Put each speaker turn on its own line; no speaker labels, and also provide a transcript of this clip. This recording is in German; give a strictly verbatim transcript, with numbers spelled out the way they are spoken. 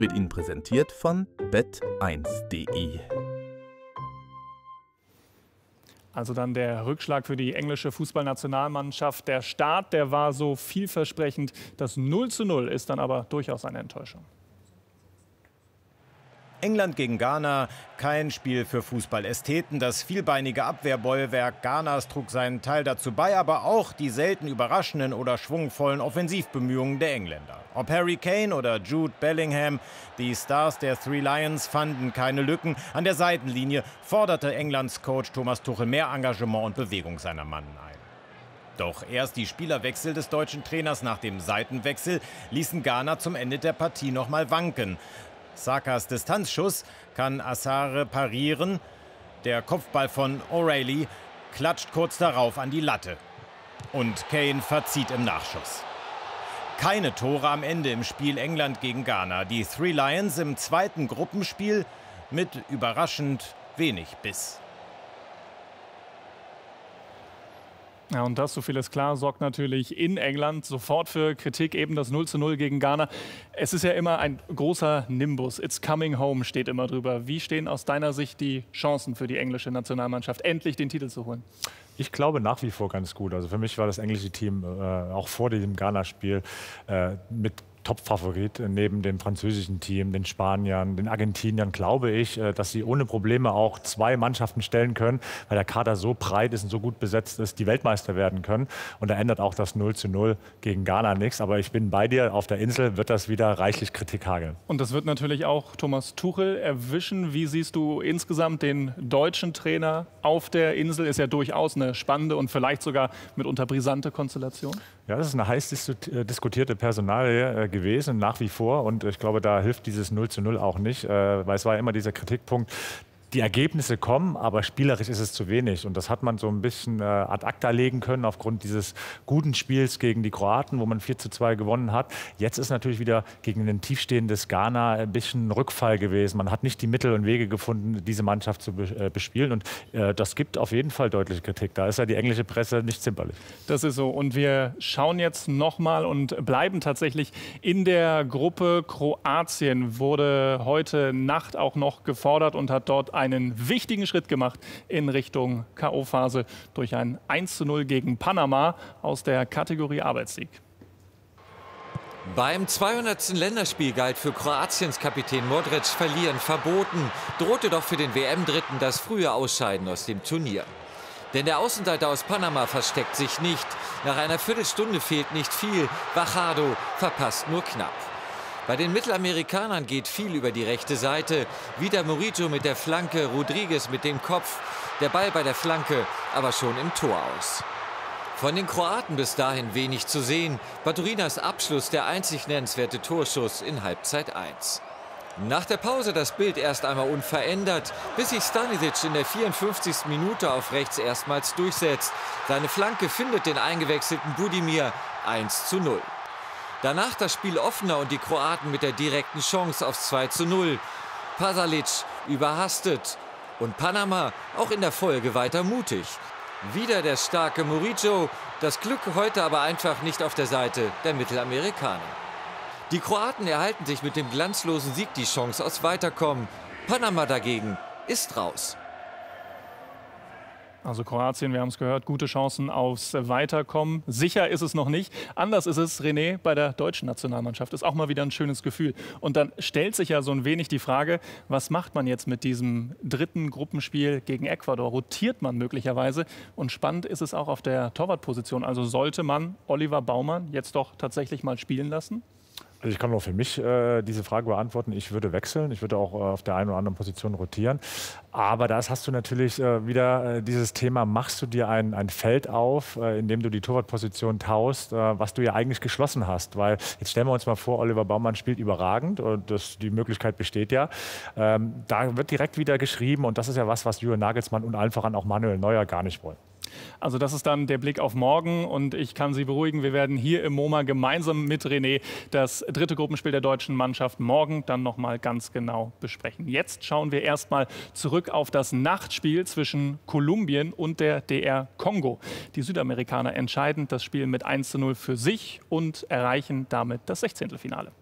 Wird Ihnen präsentiert von bet eins punkt de.
Also dann der Rückschlag für die englische Fußballnationalmannschaft. Der Start, der war so vielversprechend. Das null zu null ist dann aber durchaus eine Enttäuschung.
England gegen Ghana, kein Spiel für Fußballästheten. Das vielbeinige Abwehrbollwerk Ghanas trug seinen Teil dazu bei, aber auch die selten überraschenden oder schwungvollen Offensivbemühungen der Engländer. Ob Harry Kane oder Jude Bellingham, die Stars der Three Lions fanden keine Lücken. An der Seitenlinie forderte Englands Coach Thomas Tuchel mehr Engagement und Bewegung seiner Mannen ein. Doch erst die Spielerwechsel des deutschen Trainers nach dem Seitenwechsel ließen Ghana zum Ende der Partie noch mal wanken. Sakas Distanzschuss kann Assare parieren. Der Kopfball von O'Reilly klatscht kurz darauf an die Latte. Und Kane verzieht im Nachschuss. Keine Tore am Ende im Spiel England gegen Ghana. Die Three Lions im zweiten Gruppenspiel mit überraschend wenig Biss.
Ja, und das, so viel ist klar, sorgt natürlich in England sofort für Kritik, eben das null zu null gegen Ghana. Es ist ja immer ein großer Nimbus. It's coming home steht immer drüber. Wie stehen aus deiner Sicht die Chancen für die englische Nationalmannschaft, endlich den Titel zu holen?
Ich glaube nach wie vor ganz gut. Also für mich war das englische Team äh, auch vor dem Ghana-Spiel äh, mit Top-Favorit neben dem französischen Team, den Spaniern, den Argentiniern, glaube ich, dass sie ohne Probleme auch zwei Mannschaften stellen können, weil der Kader so breit ist und so gut besetzt ist, die Weltmeister werden können. Und da ändert auch das null zu null gegen Ghana nichts. Aber ich bin bei dir, auf der Insel wird das wieder reichlich Kritik hageln.
Und das wird natürlich auch Thomas Tuchel erwischen. Wie siehst du insgesamt den deutschen Trainer auf der Insel? Ist ja durchaus eine spannende und vielleicht sogar mitunter brisante Konstellation.
Ja, das ist eine heiß diskutierte Personalie gewesen, nach wie vor. Und ich glaube, da hilft dieses null zu null auch nicht, weil es war immer dieser Kritikpunkt, die Ergebnisse kommen, aber spielerisch ist es zu wenig. Und das hat man so ein bisschen äh, ad acta legen können aufgrund dieses guten Spiels gegen die Kroaten, wo man vier zu zwei gewonnen hat. Jetzt ist natürlich wieder gegen ein tiefstehendes Ghana ein bisschen ein Rückfall gewesen. Man hat nicht die Mittel und Wege gefunden, diese Mannschaft zu be äh, bespielen. Und äh, das gibt auf jeden Fall deutliche Kritik. Da ist ja die englische Presse nicht zimperlich.
Das ist so. Und wir schauen jetzt nochmal und bleiben tatsächlich in der Gruppe. Kroatien wurde heute Nacht auch noch gefordert und hat dort einen wichtigen Schritt gemacht in Richtung K O-Phase durch ein eins zu null gegen Panama aus der Kategorie Arbeitssieg.
Beim zweihundertsten Länderspiel galt für Kroatiens Kapitän Modric verlieren verboten, drohte doch für den W M-Dritten das frühe Ausscheiden aus dem Turnier. Denn der Außenseiter aus Panama versteckt sich nicht. Nach einer Viertelstunde fehlt nicht viel. Vajado verpasst nur knapp. Bei den Mittelamerikanern geht viel über die rechte Seite. Wieder Murillo mit der Flanke, Rodriguez mit dem Kopf. Der Ball bei der Flanke, aber schon im Tor aus. Von den Kroaten bis dahin wenig zu sehen. Baturinas Abschluss der einzig nennenswerte Torschuss in Halbzeit eins. Nach der Pause das Bild erst einmal unverändert, bis sich Stanisic in der vierundfünfzigsten Minute auf rechts erstmals durchsetzt. Seine Flanke findet den eingewechselten Budimir, eins zu null. Danach das Spiel offener und die Kroaten mit der direkten Chance aufs zwei zu null. Pasalic überhastet und Panama auch in der Folge weiter mutig. Wieder der starke Murillo, das Glück heute aber einfach nicht auf der Seite der Mittelamerikaner. Die Kroaten erhalten sich mit dem glanzlosen Sieg die Chance aufs Weiterkommen. Panama dagegen ist raus.
Also Kroatien, wir haben es gehört, gute Chancen aufs Weiterkommen. Sicher ist es noch nicht. Anders ist es, René, bei der deutschen Nationalmannschaft. Ist auch mal wieder ein schönes Gefühl. Und dann stellt sich ja so ein wenig die Frage, was macht man jetzt mit diesem dritten Gruppenspiel gegen Ecuador? Rotiert man möglicherweise? Und spannend ist es auch auf der Torwartposition. Also sollte man Oliver Baumann jetzt doch tatsächlich mal spielen lassen?
Also ich kann nur für mich äh, diese Frage beantworten. Ich würde wechseln. Ich würde auch äh, auf der einen oder anderen Position rotieren. Aber da hast du natürlich äh, wieder äh, dieses Thema, machst du dir ein, ein Feld auf, äh, in dem du die Torwartposition taust, äh, was du ja eigentlich geschlossen hast. Weil jetzt stellen wir uns mal vor, Oliver Baumann spielt überragend und das, die Möglichkeit besteht ja. Ähm, da wird direkt wieder geschrieben und das ist ja was, was Julian Nagelsmann und allen voran auch Manuel Neuer gar nicht wollen.
Also das ist dann der Blick auf morgen und ich kann Sie beruhigen, wir werden hier im MoMA gemeinsam mit René das dritte Gruppenspiel der deutschen Mannschaft morgen dann noch mal ganz genau besprechen. Jetzt schauen wir erstmal zurück auf das Nachtspiel zwischen Kolumbien und der D R Kongo. Die Südamerikaner entscheiden das Spiel mit eins zu null für sich und erreichen damit das Sechzehntelfinale.